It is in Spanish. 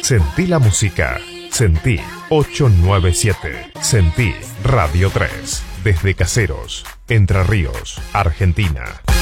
Sentí la música. Sentí 897. Sentí Radio 3. Desde Caseros, Entre Ríos, Argentina.